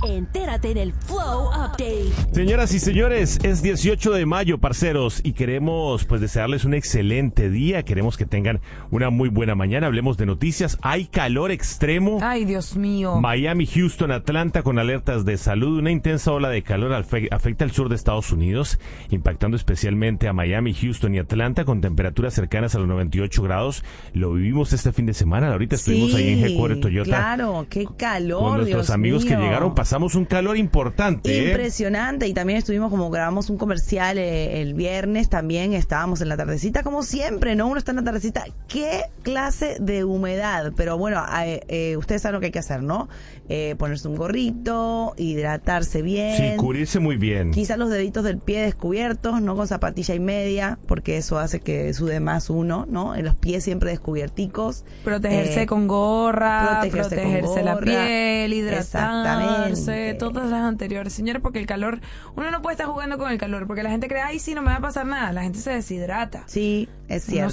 Entérate en el Flow Update. Señoras y señores, es 18 de mayo, parceros, y queremos pues desearles un excelente día. Queremos que tengan una muy buena mañana. Hablemos de noticias. Hay calor extremo. Ay, Dios mío. Miami, Houston, Atlanta con alertas de salud. Una intensa ola de calor afecta al sur de Estados Unidos, impactando especialmente a Miami, Houston y Atlanta con temperaturas cercanas a los 98 grados. Lo vivimos este fin de semana. Ahorita estuvimos ahí en Headquarter Toyota. Claro, qué calor, con nuestros Dios amigos mío. que llegaron. Pasamos un calor importante. Impresionante. Y también estuvimos, como grabamos un comercial el viernes, también estábamos en la tardecita, como siempre, ¿no? Uno está en la tardecita. ¿Qué clase de humedad? Pero bueno, ustedes saben lo que hay que hacer, ¿no? Ponerse un gorrito, hidratarse bien. Sí, cubrirse muy bien. Quizás los deditos del pie descubiertos, no con zapatilla y media, porque eso hace que sude más uno, ¿no? En los pies siempre descubierticos. Protegerse con gorra, protegerse con la gorra. piel, hidratarse, Exactamente. todas las anteriores. Señores, porque el calor, uno no puede estar jugando con el calor, porque la gente cree, ay, sí, no me va a pasar nada. La gente se deshidrata. Sí, es cierto.